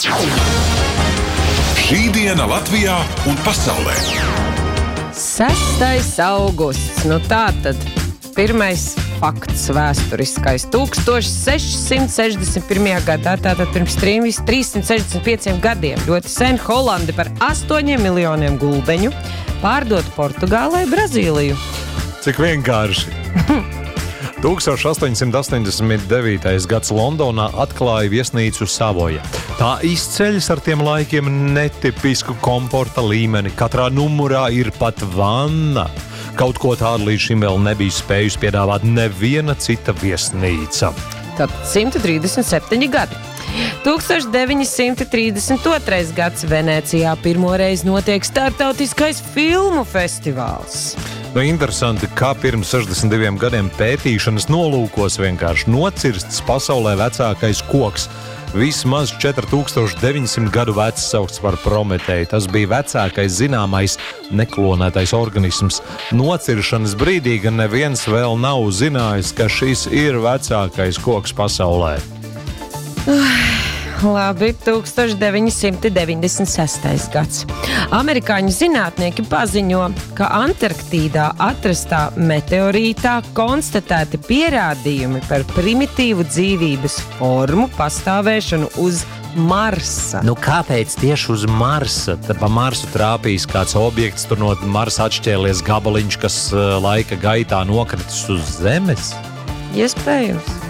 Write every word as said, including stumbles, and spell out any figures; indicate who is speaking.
Speaker 1: Šī diena Latvijā un pasaulē.
Speaker 2: sestais augusts. Nu tā tad pirmais fakts vēsturiskais. tūkstoš seši sešdesmit pirmajā gadā, tātad pirms trīssimt sešdesmit pieciem gadiem, ļoti sen Holandi par astoņiem miljoniem guldeņu pārdot Portugālei Brazīliju.
Speaker 3: Cik vienkārši. tūkstoš astoņsimt astoņdesmit devītais gads Londonā atklāja viesnīcu Savoja. Tā izceļas ar tiem laikiem netipisku komforta līmeni. Katrā numurā ir pat vanna. Kaut ko tādu līdz šim vēl nebija spējusi piedāvāt neviena cita viesnīca.
Speaker 2: Tātad simt trīsdesmit septiņi gadi. tūkstoš deviņi simti trīsdesmit otrais gads Venecijā pirmoreiz notiek starptautiskais filmu festivāls.
Speaker 3: Nu, interesanti, kā pirms sešdesmit diviem gadiem pētīšanas nolūkos vienkārši nocirsts pasaulē vecākais koks. Vismaz četri tūkstoši deviņi simti gadu vecs, saukts par Prometēju. Tas bija vecākais zināmais neklonētais organisms. Nociršanas brīdī gan neviens vēl nav zinājis, ka šis ir vecākais koks pasaulē.
Speaker 2: Labi, tūkstoš deviņi simti deviņdesmit sestais gads. Amerikāņu zinātnieki paziņo, ka Antarktīdā atrastā meteorītā konstatēti pierādījumi par primitīvu dzīvības formu pastāvēšanu uz Marsa.
Speaker 3: Nu, kāpēc tieši uz Marsa? Tad pa Marsu trāpīs kāds objekts, tur no Marsa atšķēlies gabaliņš, kas laika gaitā nokritis uz Zemes?
Speaker 2: Iespējams.